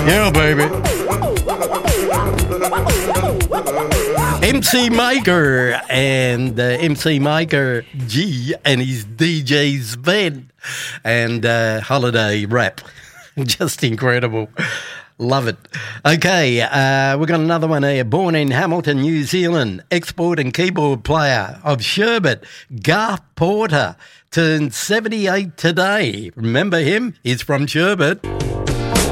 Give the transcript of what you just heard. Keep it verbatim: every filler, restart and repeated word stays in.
Yeah, baby. M C Maker and uh, M C Maker G and his D J Sven and uh, Holiday Rap. Just incredible. Love it. Okay, uh, we've got another one here. Born in Hamilton, New Zealand, export and keyboard player of Sherbet, Garth Porter, turned seventy-eight today. Remember him? He's from Sherbet.